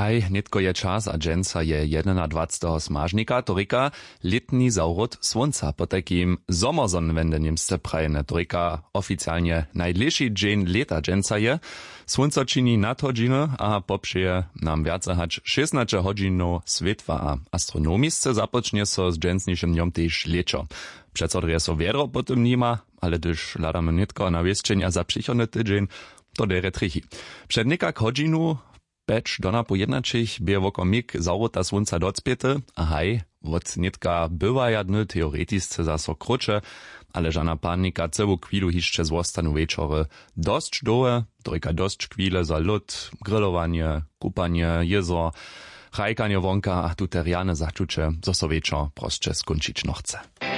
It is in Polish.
Haj, netko je čas a dženca je 21. smažnika, torika letni zaurod słonca. Po takim zomersonnenwendeniem se prajene torika oficjalnie najdlejszy dzień leta dženca je. Słonco čini nad hodźiny, a popřeje nam viace hać 16 hodźinów svetła, a astronomisce zapocznie so z džencnišim dňom tež lečo. Přecodrje so věro potom nima, ale když hľadáme netko na viesčenia za přichodný tydzień, to dere trichy. Před nekak hodžinu Becz dona pojednačich bie woko mig zaurota słonca docpiety, a haj, wot nitka bywa jadny teoretisce zaso krucze, ale żana panika cełu chwilu hiszcze złostanu wieczory dość dołe, trojka dość chwile za lód, grillowanie, kupanie, jezor, hajkanie wonka, a tuteriane zaczucze, zo so wieczor proscze skończyć no chce.